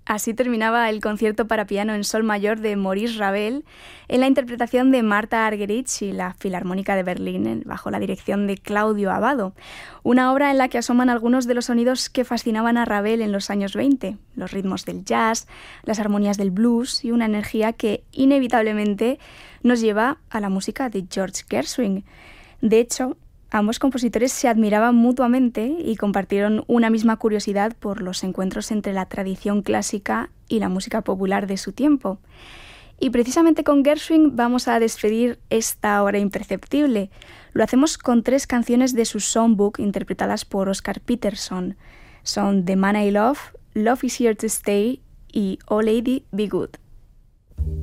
Así terminaba el concierto para piano en sol mayor de Maurice Ravel en la interpretación de Martha Argerich y la Filarmónica de Berlín bajo la dirección de Claudio Abbado, una obra en la que asoman algunos de los sonidos que fascinaban a Ravel en los años 20, los ritmos del jazz, las armonías del blues y una energía que inevitablemente nos lleva a la música de George Gershwin. De hecho, ambos compositores se admiraban mutuamente y compartieron una misma curiosidad por los encuentros entre la tradición clásica y la música popular de su tiempo. Y precisamente con Gershwin vamos a despedir esta hora imperceptible. Lo hacemos con 3 canciones de su songbook interpretadas por Oscar Peterson. Son The Man I Love, Love Is Here to Stay y Oh Lady, Be Good.